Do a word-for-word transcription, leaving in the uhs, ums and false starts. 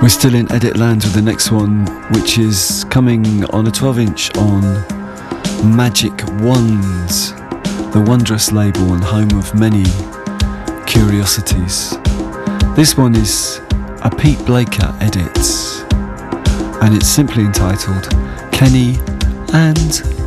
We're still in edit land with the next one, which is coming on a twelve inch on Magic Wands, the wondrous label and home of many curiosities. This one is a Pete Blaker edit, and it's simply entitled Kenny and